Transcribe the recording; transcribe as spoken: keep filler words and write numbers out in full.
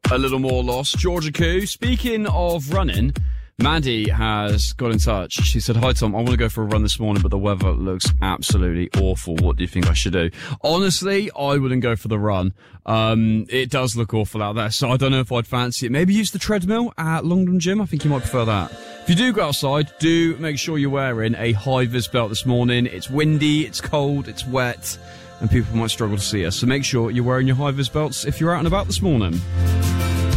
A little more lost. Georgia Koo. Speaking of running, Maddie has got in touch. She said, hi, Tom. I want to go for a run this morning, but the weather looks absolutely awful. What do you think I should do? Honestly, I wouldn't go for the run. Um, it does look awful out there, so I don't know if I'd fancy it. Maybe use the treadmill at Longdon Gym. I think you might prefer that. If you do go outside, do make sure you're wearing a high-vis belt this morning. It's windy, it's cold, it's wet, and people might struggle to see us. So make sure you're wearing your high-vis belts if you're out and about this morning.